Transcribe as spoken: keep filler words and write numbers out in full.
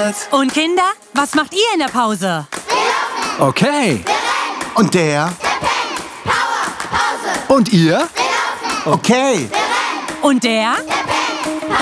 geredet. Und Kinder, was macht ihr in der Pause? Okay. Und der? Und ihr? Okay. Und der?